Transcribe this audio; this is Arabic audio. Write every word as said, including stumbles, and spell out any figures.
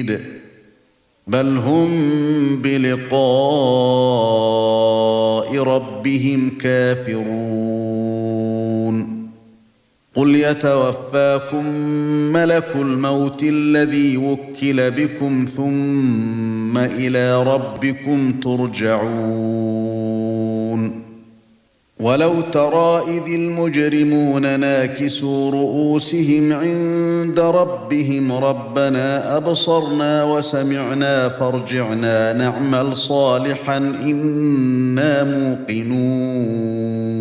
شديد بل هم بلقاء ربهم كافرون قل يتوفاكم ملك الموت الذي وكل بكم ثم إلى ربكم ترجعون ولو ترى إذ المجرمون ناكسوا رؤوسهم عند ربهم ربنا أبصرنا وسمعنا فارجعنا نعمل صالحا إنا موقنون